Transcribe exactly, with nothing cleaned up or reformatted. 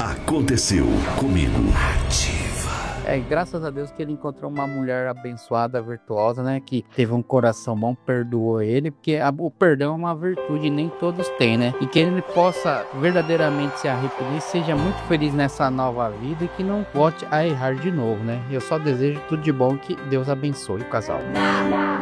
Aconteceu comigo. É, graças a Deus que ele encontrou uma mulher abençoada, virtuosa, né? Que teve um coração bom, perdoou ele, porque a, o perdão é uma virtude, nem todos têm, né? E que ele possa verdadeiramente se arrepender, seja muito feliz nessa nova vida e que não volte a errar de novo, né? Eu só desejo tudo de bom, que Deus abençoe o casal.